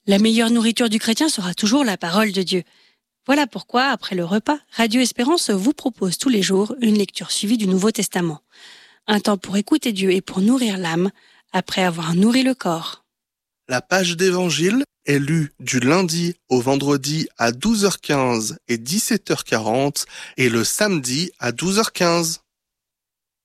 La meilleure nourriture du chrétien sera toujours la parole de Dieu. Voilà pourquoi, après le repas, Radio Espérance vous propose tous les jours une lecture suivie du Nouveau Testament. Un temps pour écouter Dieu et pour nourrir l'âme, après avoir nourri le corps. La page d'évangile est lue du lundi au vendredi à 12h15 et 17h40 et le samedi à 12h15.